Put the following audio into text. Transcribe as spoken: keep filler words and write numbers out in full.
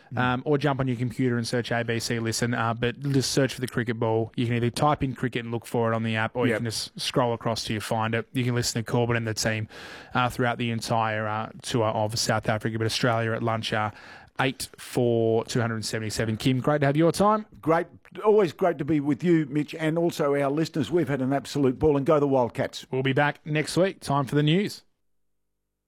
um, or jump on your computer and search A B C Listen. Uh, but just search for the cricket ball. You can either type in cricket and look for it on the app, or yep. you can just scroll across till you find it. You can listen to Corbett and the team uh, throughout the entire uh, tour of South Africa, but Australia at lunch. Uh, Eight for two hundred seventy-seven. Kim, great to have your time. Great. Always great to be with you, Mitch, and also our listeners. We've had an absolute ball, and go the Wildcats. We'll be back next week. Time for the news.